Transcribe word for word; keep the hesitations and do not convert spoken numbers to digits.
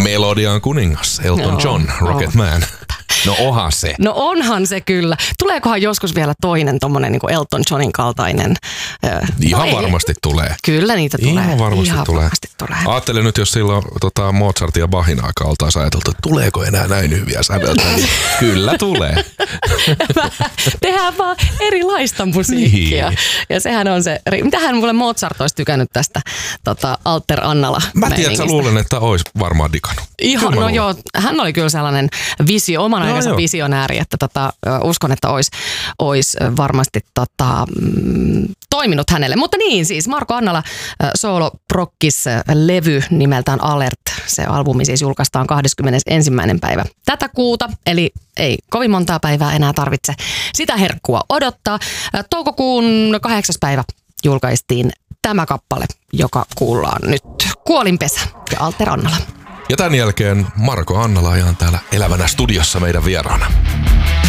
Melodian kuningas, Elton Joo, John, Rocketman. No onhan se. No onhan se kyllä. Tuleekohan joskus vielä toinen tommonen niin kuin Elton Johnin kaltainen? Ihan no varmasti tulee. Kyllä niitä tulee. Ihan varmasti Ihan tulee. Varmasti tulee. Ajattelen nyt, jos silloin tota, Mozartin ja Bachin aikaa oltaisiin ajateltu, että tuleeko enää näin hyviä säveltä, niin kyllä tulee. Tehdään vaan erilaista musiikkia. Niin. Ja sehän on se, mitähän mulle Mozart olisi tykännyt tästä tota, Alter Annala. Mä tiedän, että luulen, että olisi varmaan digannut. Ihan, no joo, hän oli kyllä sellainen visio, oman aikansa no, visionääri, että tota, uskon, että olisi, olisi varmasti tota, mm, toiminut hänelle. Mutta niin siis, Marko Annala Solo Prokkis levy nimeltään Alert. Se albumi siis julkaistaan kahdeskymmenesensimmäinen päivä tätä kuuta, eli ei kovin montaa päivää enää tarvitse sitä herkkua odottaa. Toukokuun kahdeksas päivä julkaistiin tämä kappale, joka kuullaan nyt. Kuolinpesä ja Alter Annala. Ja tämän jälkeen Marko Annala ihan täällä elävänä studiossa meidän vieraana.